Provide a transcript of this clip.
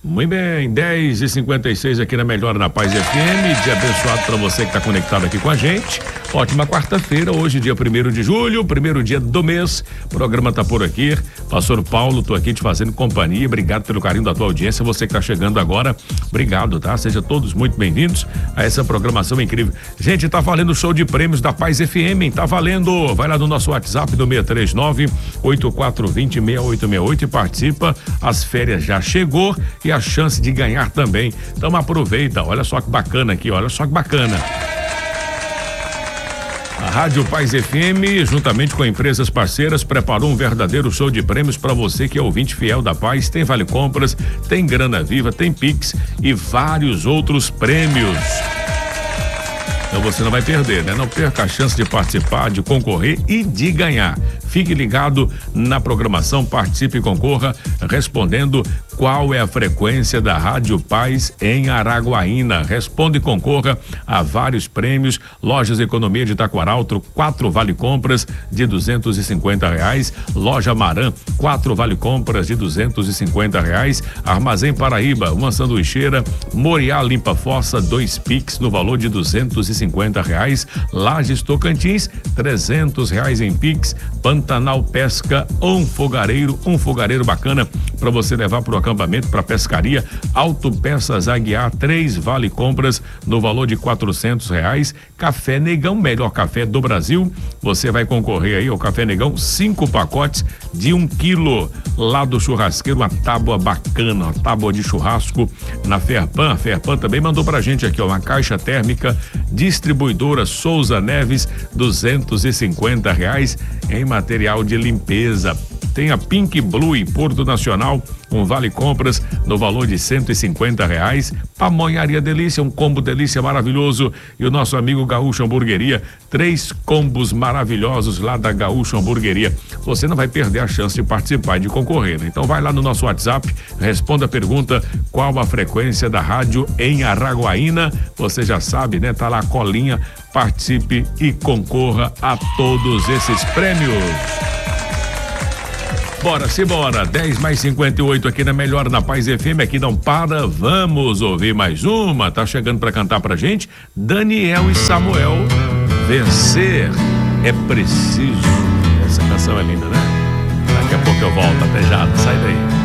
Muito bem, 10h56 aqui na Melhor na Paz FM, dia abençoado para você que está conectado aqui com a gente. Ótima quarta-feira, hoje dia 1º de julho, primeiro dia do mês, o programa tá por aqui. Pastor Paulo, tô aqui te fazendo companhia, obrigado pelo carinho da tua audiência, você que tá chegando agora, obrigado, tá? Sejam todos muito bem-vindos a essa programação incrível. Gente, tá valendo o show de prêmios da Paz FM, hein? Tá valendo, vai lá no nosso WhatsApp do 639-8420-6868 e participa, as férias já chegou e a chance de ganhar também. Então aproveita, olha só que bacana aqui, olha só que bacana. A Rádio Paz FM, juntamente com empresas parceiras, preparou um verdadeiro show de prêmios para você que é ouvinte fiel da Paz. Tem vale compras, tem grana viva, tem Pix e vários outros prêmios. Então você não vai perder, né? Não perca a chance de participar, de concorrer e de ganhar. Fique ligado na programação, participe e concorra respondendo qual é a frequência da Rádio Paz em Araguaína. Responde e concorra a vários prêmios. Lojas Economia de Taquaralto, 4 vale compras de R$250. Loja Maran, 4 vale compras de R$250. Armazém Paraíba, uma sanduicheira. Moriá Limpa Fossa, 2 Pix no valor de R$250. Lages Tocantins, R$300 em Pix. Pantanal Pesca, um fogareiro bacana para você levar para o acampamento, para pescaria. Autopeças Aguiar, 3 vale compras no valor de R$400. Café Negão, melhor café do Brasil, você vai concorrer aí ao Café Negão, 5 pacotes de 1 quilo lá do churrasqueiro, uma tábua bacana, uma tábua de churrasco na Ferpan. A Ferpan também mandou pra gente aqui, ó, uma caixa térmica, distribuidora Souza Neves, R$250 em material de limpeza. Tem a Pink Blue e Porto Nacional, um vale compras no valor de R$150. Pamonharia Delícia, um combo delícia maravilhoso. E o nosso amigo Gaúcho Hamburgueria, 3 combos maravilhosos lá da Gaúcho Hamburgueria. Você não vai perder a chance de participar e de concorrer, né? Então vai lá no nosso WhatsApp, responda a pergunta, qual a frequência da rádio em Araguaína? Você já sabe, né? Tá lá a colinha, participe e concorra a todos esses prêmios. Bora, simbora, 10h58 aqui na Melhor na Paz FM, aqui não para, vamos ouvir mais uma, tá chegando pra cantar pra gente, Daniel e Samuel, Vencer é Preciso. Essa canção é linda, né? Daqui a pouco eu volto, até já, sai daí.